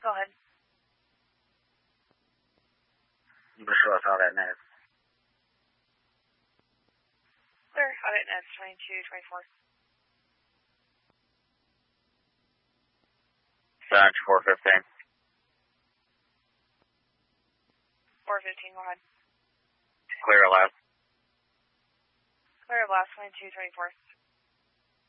Go ahead. You sure it's Hot at Neds? Clear, Hot at Neds, 2224. Dodge 415. 415, go ahead. Clear last. Clear last, 2224.